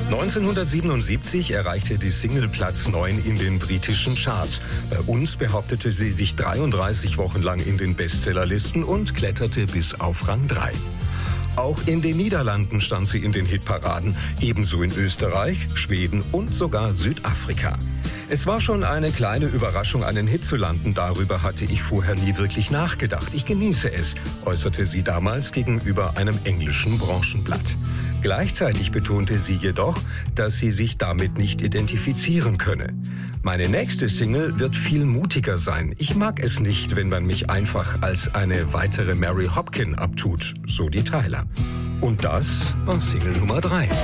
1977 erreichte die Single Platz 9 in den britischen Charts. Bei uns behauptete sie sich 33 Wochen lang in den Bestsellerlisten und kletterte bis auf Rang 3. Auch in den Niederlanden stand sie in den Hitparaden, ebenso in Österreich, Schweden und sogar Südafrika. Es war schon eine kleine Überraschung, einen Hit zu landen. Darüber hatte ich vorher nie wirklich nachgedacht. Ich genieße es, äußerte sie damals gegenüber einem englischen Branchenblatt. Gleichzeitig betonte sie jedoch, dass sie sich damit nicht identifizieren könne. Meine nächste Single wird viel mutiger sein. Ich mag es nicht, wenn man mich einfach als eine weitere Mary Hopkin abtut, so die Tyler. Und das war Single Nummer 3.